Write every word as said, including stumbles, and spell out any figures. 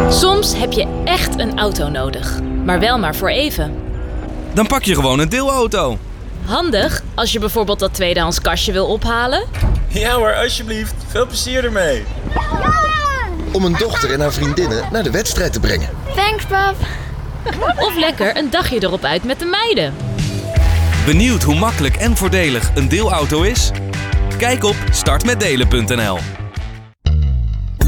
Soms heb je echt een auto nodig, maar wel maar voor even. Dan pak je gewoon een deelauto. Handig als je bijvoorbeeld dat tweedehands kastje wil ophalen. Ja hoor, alsjeblieft. Veel plezier ermee. Om een dochter en haar vriendinnen naar de wedstrijd te brengen. Thanks, pap. Of lekker een dagje erop uit met de meiden. Benieuwd hoe makkelijk en voordelig een deelauto is? Kijk op start met delen punt n l.